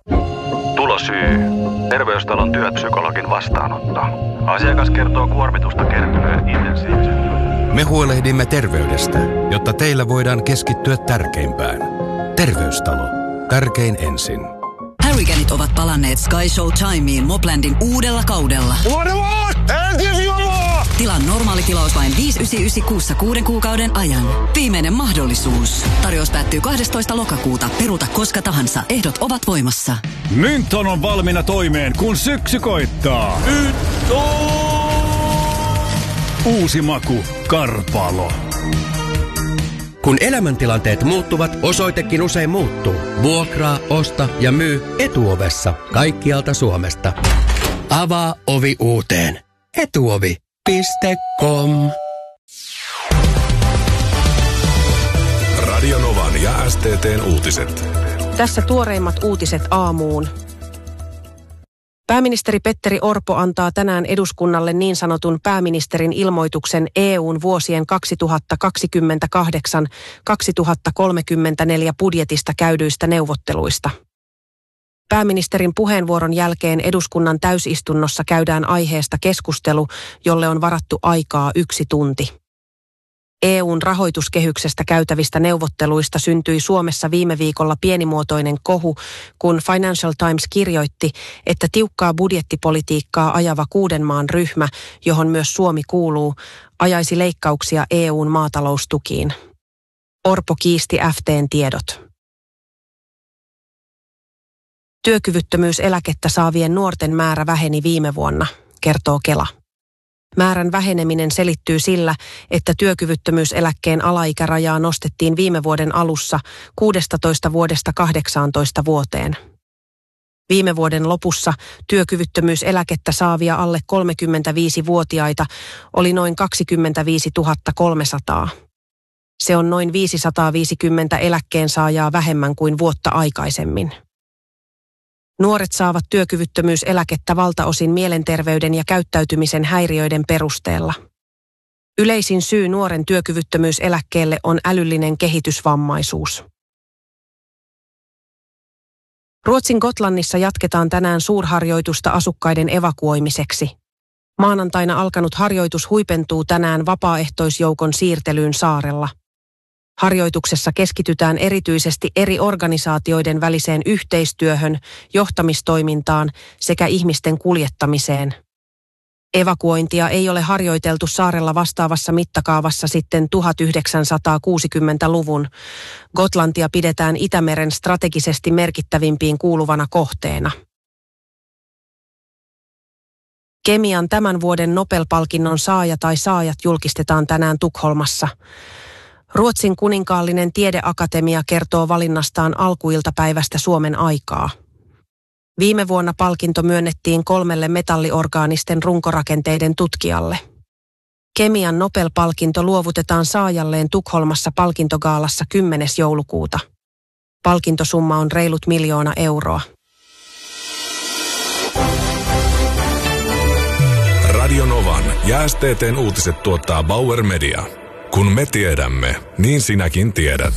Tulosyy. Terveystalon työpsykologin vastaanotto. Asiakas kertoo kuormitusta kertyneen intensiivisen. Me huolehdimme terveydestä, jotta teillä voidaan keskittyä tärkeimpään. Terveystalo. Tärkein ensin. Hurricaneit ovat palanneet Sky Show Timeen Moplandin uudella kaudella. Tilaa normaali tilaus vain 5,99 6 kuukauden ajan. Viimeinen mahdollisuus. Tarjous päättyy 12. lokakuuta. Peruuta koska tahansa. Ehdot ovat voimassa. Mynton on valmiina toimeen, kun syksy koittaa. Uusi maku. Karpalo. Kun elämäntilanteet muuttuvat, osoitekin usein muuttuu. Vuokraa, osta ja myy Etuovessa kaikkialta Suomesta. Avaa ovi uuteen. Etuovi.com. Radio Novan ja STT:n uutiset. Tässä tuoreimmat uutiset aamuun. Pääministeri Petteri Orpo antaa tänään eduskunnalle niin sanotun pääministerin ilmoituksen EU:n vuosien 2028-2034 budjetista käydyistä neuvotteluista. Pääministerin puheenvuoron jälkeen eduskunnan täysistunnossa käydään aiheesta keskustelu, jolle on varattu aikaa 1 tunti. EU:n rahoituskehyksestä käytävistä neuvotteluista syntyi Suomessa viime viikolla pienimuotoinen kohu, kun Financial Times kirjoitti, että tiukkaa budjettipolitiikkaa ajava 6 maan ryhmä, johon myös Suomi kuuluu, ajaisi leikkauksia EU:n maataloustukiin. Orpo kiisti FT:n tiedot. Työkyvyttömyyseläkettä saavien nuorten määrä väheni viime vuonna, kertoo Kela. Määrän väheneminen selittyy sillä, että työkyvyttömyyseläkkeen alaikärajaa nostettiin viime vuoden alussa 16 vuodesta 18 vuoteen. Viime vuoden lopussa työkyvyttömyyseläkettä saavia alle 35-vuotiaita oli noin 25 300. Se on noin 550 eläkkeensaajaa vähemmän kuin vuotta aikaisemmin. Nuoret saavat työkyvyttömyyseläkettä valtaosin mielenterveyden ja käyttäytymisen häiriöiden perusteella. Yleisin syy nuoren työkyvyttömyyseläkkeelle on älyllinen kehitysvammaisuus. Ruotsin Gotlannissa jatketaan tänään suurharjoitusta asukkaiden evakuoimiseksi. Maanantaina alkanut harjoitus huipentuu tänään vapaaehtoisjoukon siirtelyyn saarella. Harjoituksessa keskitytään erityisesti eri organisaatioiden väliseen yhteistyöhön, johtamistoimintaan sekä ihmisten kuljettamiseen. Evakuointia ei ole harjoiteltu saarella vastaavassa mittakaavassa sitten 1960-luvun. Gotlantia pidetään Itämeren strategisesti merkittävimpiin kuuluvana kohteena. Kemian tämän vuoden Nobel-palkinnon saaja tai saajat julkistetaan tänään Tukholmassa. Ruotsin kuninkaallinen tiedeakatemia kertoo valinnastaan alkuiltapäivästä Suomen aikaa. Viime vuonna palkinto myönnettiin 3 metalliorgaanisten runkorakenteiden tutkijalle. Kemian Nobel-palkinto luovutetaan saajalleen Tukholmassa palkintogaalassa 10. joulukuuta. Palkintosumma on reilut 1 miljoona euroa. Radio Novan ja STT:n uutiset tuottaa Bauer Media. Kun me tiedämme, niin sinäkin tiedät.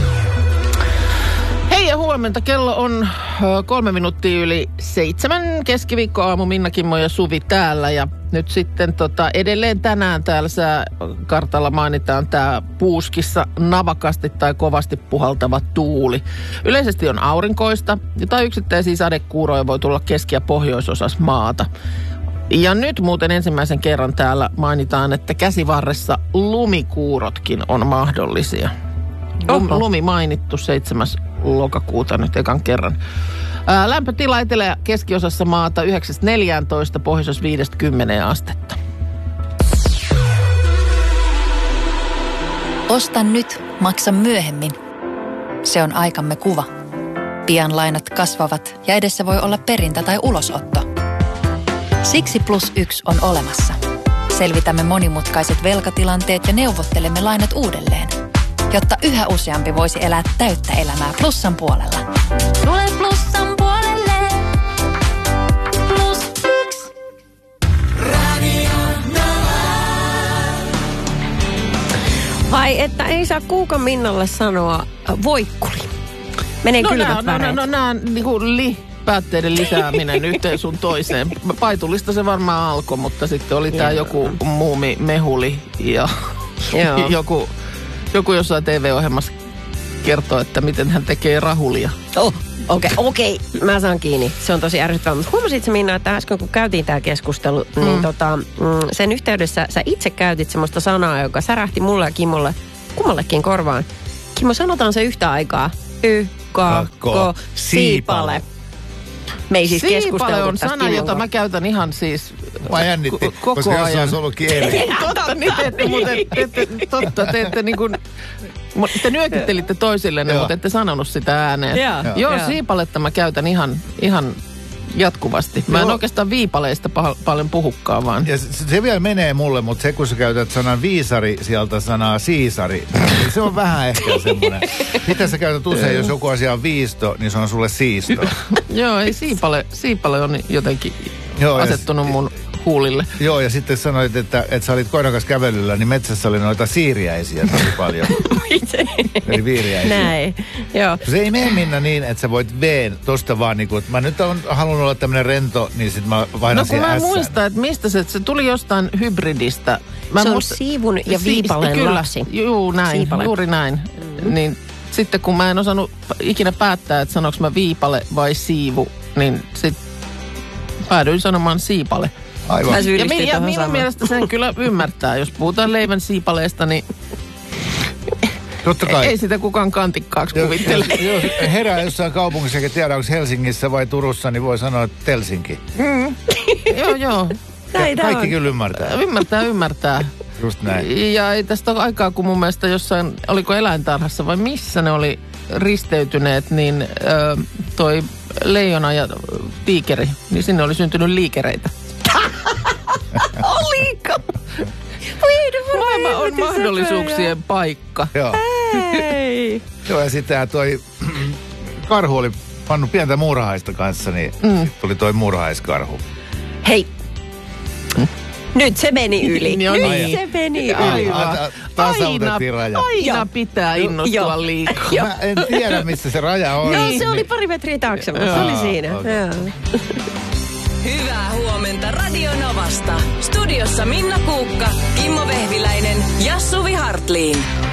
Hei ja huomenta. Kello on 3 minuuttia yli 7. Keskiviikkoaamu. Minna, Kimmo ja Suvi täällä. Ja nyt sitten edelleen tänään täällä sääkartalla mainitaan tämä puuskissa navakasti tai kovasti puhaltava tuuli. Yleisesti on aurinkoista tai yksittäisiä sadekuuroja voi tulla keski- ja pohjoisosassa maata. Ja nyt muuten ensimmäisen kerran täällä mainitaan, että käsivarressa lumikuurotkin on mahdollisia. Lumi mainittu 7. lokakuuta nyt ekan kerran. Lämpötila etelä- ja keskiosassa maata 9-14, pohjoisessa 5-10 astetta. Osta nyt, maksa myöhemmin. Se on aikamme kuva. Pian lainat kasvavat ja edessä voi olla perintä tai ulosotto. Siksi +1 on olemassa. Selvitämme monimutkaiset velkatilanteet ja neuvottelemme lainat uudelleen, jotta yhä useampi voisi elää täyttä elämää Plussan puolella. Tule Plussan puolelle. +1. Radio Nova. Vai että ei saa Kuukan Minnalle sanoa voikkuli. Menee kylmät väreet. Nämä on niinku päätteiden lisääminen yhteen sun toiseen. Paitulista se varmaan alkoi, mutta sitten oli tää joku muumimehuli ja joku jossain TV-ohjelmassa kertoo, että miten hän tekee rahulia. Okei. Mä saan kiinni. Se on tosi ärsyttävää. Mutta huomasitko, Minna, että äsken kun käytiin tää keskustelu, niin sen yhteydessä sä itse käytit semmoista sanaa, joka särähti mulle ja Kimmolle, kummallekin korvaan. Kimmo, sanotaan se yhtä aikaa. Siipale. Me ei siis keskusteltu siipale on tästä sana, jota mä käytän ihan siis mä jännitti, koko koska jos ajan. olisi ollut kieli. Totta, niin te ette niin kuin... Te nyökyttelitte toisillenne, mutta ette sanonut sitä ääneen. Joo, siipaletta mä käytän ihan jatkuvasti. Mä en oikeastaan viipaleista paljon puhukkaan vaan. Ja se vielä menee mulle, mutta se kun sä käytät sanan viisari sieltä sanaa siisari, niin se on vähän ehkä semmoinen. Mitä sä käytät usein, jos joku asia on viisto, niin se on sulle siisto. Joo, ei siipale on jotenkin asettunut mun huulille. Joo, ja sitten sanoit, että sä olit koiran kanssa kävelyllä, niin metsässä oli noita siiriäisiä tosi paljon. Eli viiriäisiä. Näin, joo. Se ei mene Minna niin, että sä voit V:n tosta vaan niinku, että mä nyt on halunnut olla tämmönen rento, niin sit mä vaihdan siihen kun mä S. muistan, että mistä se tuli jostain hybridistä. Se on siivun ja viipaleen lapsi. Juu, näin, Siipale. juuri näin. Niin sitten kun mä en osannut ikinä päättää, että sanoinko mä viipale vai siivu, niin sit päädyin sanomaan siipale. Aivan. Ja minun mielestä sen kyllä ymmärtää. Jos puhutaan leivän siipaleesta, niin totta kai. Ei sitä kukaan kantikkaaksi kuvittele. Jos herää jossain kaupungissa, eikä tiedä onko Helsingissä vai Turussa, niin voi sanoa, että Helsinki. Joo. Kaikki kyllä ymmärtää. Ymmärtää. Just näin. Ja ei tästä ole aikaa, kun mun mielestä jossain, oliko eläintarhassa vai missä ne oli risteytyneet, niin toi leijona ja tiikeri, niin sinne oli syntynyt liikereitä. Oliko? Maailma on mahdollisuuksien paikka. Joo. Hei. Joo, ja sitten toi karhu oli pannut pientä muurahaista kanssa, niin tuli toi muurahaiskarhu. Hei. Nyt se meni yli. Nyt se meni yli. Tasautettiin raja. Aina pitää innostua liikaa. Mä en tiedä, missä se raja on. Joo, se oli pari metriä taakse, mutta se oli siinä. Okay. Hyvää huomenta Radio Novasta. Studiossa Minna Kuukka, Kimmo Vehviläinen ja Suvi Hartliin.